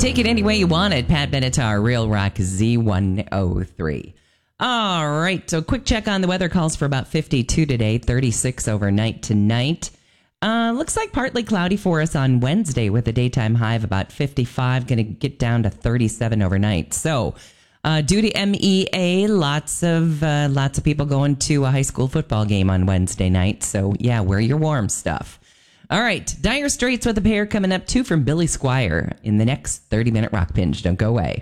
take it any way you want it. Pat Benatar, Real Rock Z103. All right, so quick check on the weather. Calls for about 52 today, 36 overnight tonight. Looks like partly cloudy for us on Wednesday with a daytime high of about 55, going to get down to 37 overnight. So due to MEA, lots of people going to a high school football game on Wednesday night. So yeah, wear your warm stuff. All right, Dire Straits with a pair coming up too from Billy Squier in the next 30-minute Rock Binge. Don't go away.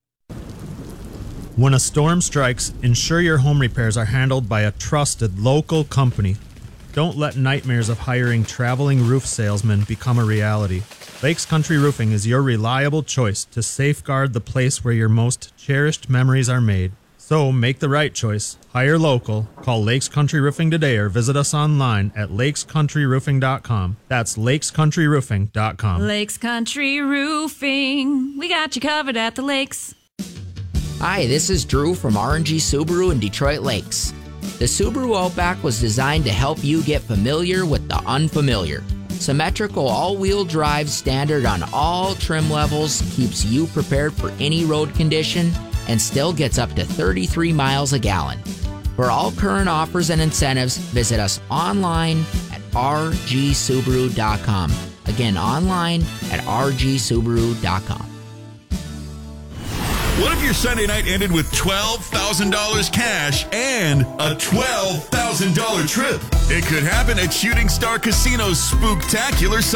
When a storm strikes, ensure your home repairs are handled by a trusted local company. Don't let nightmares of hiring traveling roof salesmen become a reality. Lakes Country Roofing is your reliable choice to safeguard the place where your most cherished memories are made. So make the right choice. Hire local. Call Lakes Country Roofing today or visit us online at lakescountryroofing.com. That's lakescountryroofing.com. Lakes Country Roofing. We got you covered at the lakes. Hi, this is Drew from R&G Subaru in Detroit Lakes. The Subaru Outback was designed to help you get familiar with the unfamiliar. Symmetrical all-wheel drive standard on all trim levels keeps you prepared for any road condition and still gets up to 33 miles a gallon. For all current offers and incentives, visit us online at rgsubaru.com. Again, online at rgsubaru.com. What if your Sunday night ended with $12,000 cash and a $12,000 trip? It could happen at Shooting Star Casino's Spooktacular Sunday.